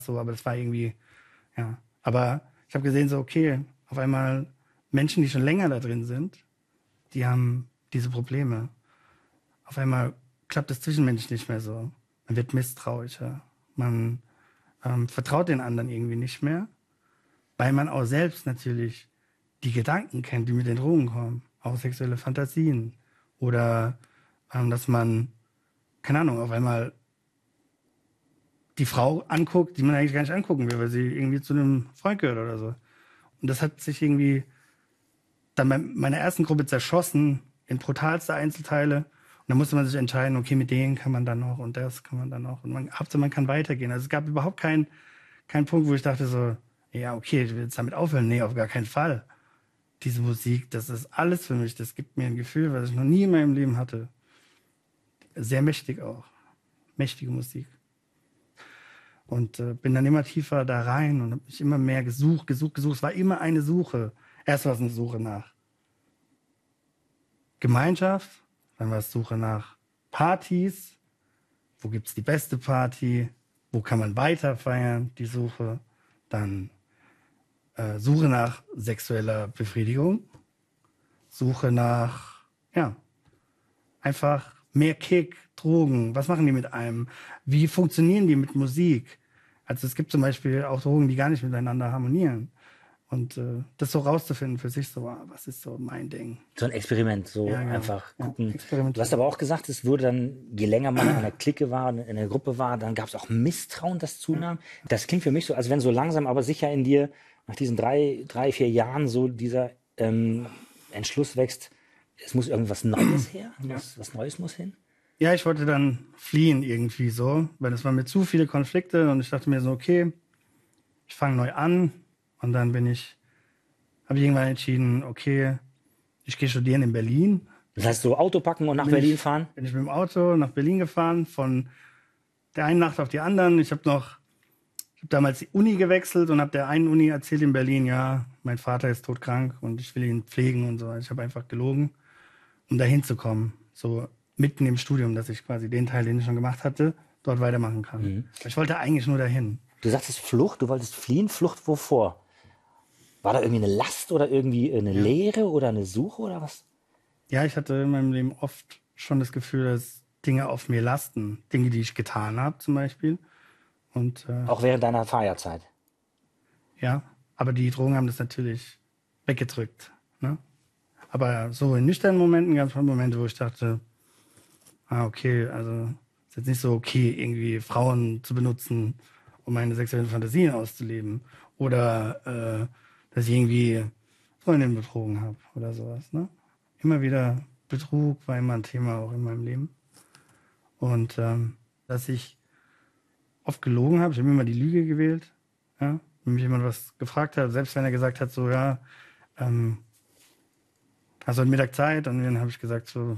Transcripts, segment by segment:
so, aber das war irgendwie, ja. Aber ich habe gesehen, so, okay, auf einmal Menschen, die schon länger da drin sind, die haben diese Probleme. Auf einmal klappt das Zwischenmensch nicht mehr so. Man wird misstrauischer. Man vertraut den anderen irgendwie nicht mehr, weil man auch selbst natürlich die Gedanken kennt, die mit den Drogen kommen. Auch sexuelle Fantasien. Oder dass man, keine Ahnung, auf einmal die Frau anguckt, die man eigentlich gar nicht angucken will, weil sie irgendwie zu einem Freund gehört oder so. Und das hat sich irgendwie dann bei meiner ersten Gruppe zerschossen in brutalste Einzelteile. Und dann musste man sich entscheiden, okay, mit denen kann man dann noch und das kann man dann noch. Und man kann weitergehen. Also es gab überhaupt keinen Punkt, wo ich dachte so, ja, okay, ich will jetzt damit aufhören. Nee, auf gar keinen Fall. Diese Musik, das ist alles für mich. Das gibt mir ein Gefühl, was ich noch nie in meinem Leben hatte. Sehr mächtig auch. Mächtige Musik. Und bin dann immer tiefer da rein und habe mich immer mehr gesucht. Es war immer eine Suche. Erst war es eine Suche nach Gemeinschaft, dann war es Suche nach Partys. Wo gibt's die beste Party? Wo kann man weiter feiern? Die Suche. Dann Suche nach sexueller Befriedigung. Suche nach, ja, einfach mehr Kick, Drogen. Was machen die mit einem? Wie funktionieren die mit Musik? Also es gibt zum Beispiel auch Drogen, die gar nicht miteinander harmonieren. Und das so rauszufinden für sich, so, was ist so mein Ding. So ein Experiment, so Ja, genau. einfach gucken. Ja, du hast aber auch gesagt, es wurde dann, je länger man in einer Clique war, in einer Gruppe war, dann gab es auch Misstrauen, das zunahm. Das klingt für mich so, als wenn so langsam, aber sicher in dir nach diesen 3-4 Jahren so dieser Entschluss wächst, es muss irgendwas Neues her, was Neues muss hin. Ja, ich wollte dann fliehen irgendwie so, weil es waren mir zu viele Konflikte und ich dachte mir so, okay, ich fange neu an. Und dann habe ich irgendwann entschieden, okay, ich gehe studieren in Berlin. Das heißt, so Auto packen und nach Berlin fahren? Bin ich mit dem Auto nach Berlin gefahren, von der einen Nacht auf die anderen. Ich habe damals die Uni gewechselt und habe der einen Uni erzählt in Berlin, ja, mein Vater ist todkrank und ich will ihn pflegen und so. Ich habe einfach gelogen, um da hinzukommen. So mitten im Studium, dass ich quasi den Teil, den ich schon gemacht hatte, dort weitermachen kann. Mhm. Ich wollte eigentlich nur dahin. Du sagtest Flucht, du wolltest fliehen. Flucht wovor? War da irgendwie eine Last oder irgendwie eine Leere oder eine Suche oder was? Ja, ich hatte in meinem Leben oft schon das Gefühl, dass Dinge auf mir lasten. Dinge, die ich getan habe zum Beispiel. Und, auch während deiner Feierzeit? Ja, aber die Drogen haben das natürlich weggedrückt. Ne? Aber so in nüchternen Momenten gab es schon Momente, wo ich dachte, okay, also ist jetzt nicht so okay, irgendwie Frauen zu benutzen, um meine sexuellen Fantasien auszuleben. Oder dass ich irgendwie Freundinnen betrogen habe oder sowas. Ne? Immer wieder Betrug war immer ein Thema auch in meinem Leben. Und dass ich oft gelogen habe, ich habe immer die Lüge gewählt. Ja? Wenn mich jemand was gefragt hat, selbst wenn er gesagt hat, so, ja, hast du heute Mittag Zeit? Und dann habe ich gesagt, so,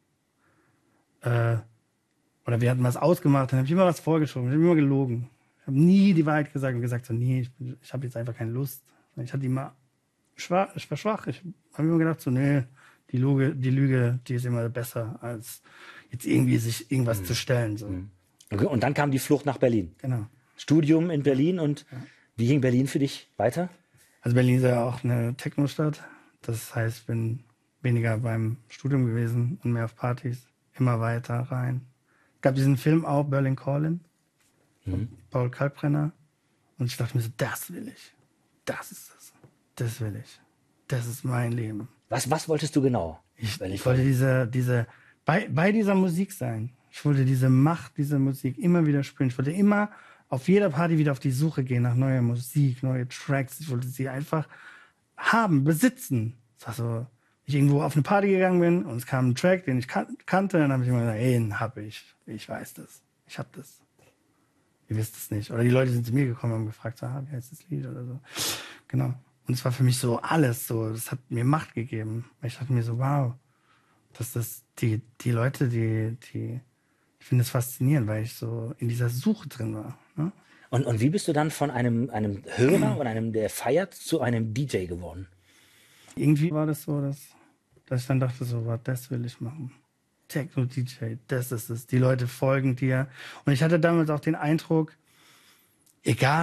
oder wir hatten was ausgemacht, dann habe ich immer was vorgeschoben, ich habe immer gelogen. Ich habe nie die Wahrheit gesagt und gesagt, so, nee, ich habe jetzt einfach keine Lust. Ich hatte immer ich war schwach. Ich habe immer gedacht, so, nee, die Lüge, die ist immer besser, als jetzt irgendwie sich irgendwas zu stellen. So. Okay, und dann kam die Flucht nach Berlin. Genau. Studium in Berlin und wie ging Berlin für dich weiter? Also Berlin ist ja auch eine Techno-Stadt. Das heißt, ich bin weniger beim Studium gewesen und mehr auf Partys. Immer weiter rein. Es gab diesen Film auch, Berlin Calling, von Paul Kalkbrenner. Und ich dachte mir so, das will ich. Das ist es. Das will ich. Das ist mein Leben. Was wolltest du genau? Ich wollte bei dieser Musik sein. Ich wollte diese Macht dieser Musik immer wieder spüren. Ich wollte immer auf jeder Party wieder auf die Suche gehen nach neuer Musik, neue Tracks. Ich wollte sie einfach haben, besitzen. Das war so, ich irgendwo auf eine Party gegangen bin und es kam ein Track, den ich kannte. Und dann habe ich immer gesagt, ey, den hab ich. Ich weiß das. Ich hab das. Ihr wisst es nicht. Oder die Leute sind zu mir gekommen und haben gefragt, so, wie heißt das Lied oder so. Genau. Und es war für mich so alles so, das hat mir Macht gegeben. Ich dachte mir so, wow, dass das die Leute, ich finde es faszinierend, weil ich so in dieser Suche drin war. Ne? Und wie bist du dann von einem Hörer und einem, der feiert, zu einem DJ geworden? Irgendwie war das so, dass ich dann dachte, so, was, das will ich machen. Techno-DJ, das ist es. Die Leute folgen dir. Und ich hatte damals auch den Eindruck, egal